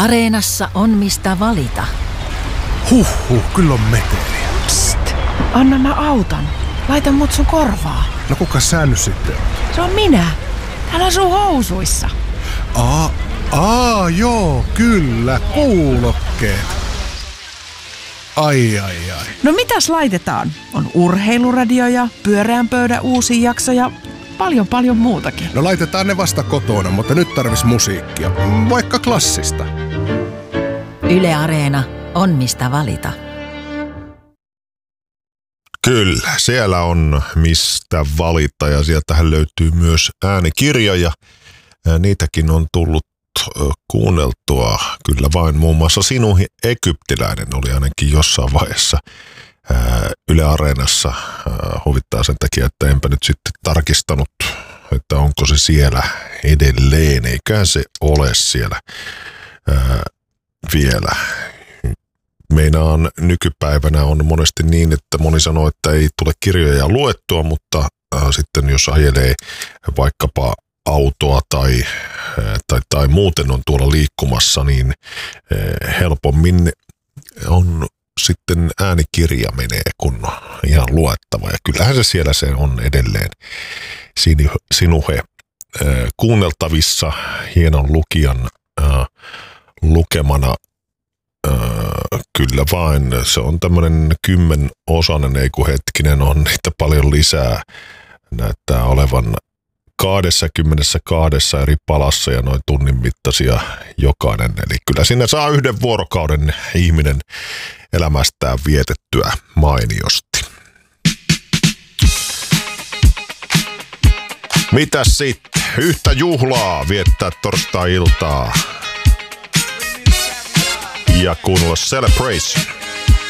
Areenassa on mistä valita. Kyllä on meteliä. Psst, anna mä autan. Laita mut sun korvaa. No kuka sä nyt sitten on? Se on minä. Täällä sun housuissa. Joo, kyllä, kuulokkeet. Ai. No mitäs laitetaan? On urheiluradio ja pyöreän pöydän uusi jakso ja paljon muutakin. No laitetaan ne vasta kotona, mutta nyt tarvis musiikkia. Vaikka klassista. Yle Areena on mistä valita. Kyllä, siellä on mistä valita ja sieltähän löytyy myös äänikirjoja. Niitäkin on tullut kuunneltua kyllä vain. Muun muassa Sinun egyptiläinen oli ainakin jossain vaiheessa Yle Areenassa. Huvittaa sen takia, että enpä nyt sitten tarkistanut, että onko se siellä edelleen. Eiköhän se ole siellä vielä. Meinaan nykypäivänä on monesti niin, että moni sanoo, että ei tule kirjoja luettua, mutta sitten jos ajelee vaikkapa autoa tai muuten on tuolla liikkumassa, niin helpommin on sitten äänikirja menee kun ihan luettava. Ja kyllähän se siellä se on edelleen Sinuhe kuunneltavissa hienon lukijan lukemana. Kyllä vain, se on tämmöinen 10-osainen, ei kun hetkinen, on niitä paljon lisää. Näyttää olevan 22 eri palassa ja noin tunnin mittaisia jokainen. Eli kyllä sinne saa 1 vuorokauden ihminen elämästään vietettyä mainiosti. Mitäs sitten? Yhtä juhlaa viettää torstai-iltaa. Ja kuunnella Celebration.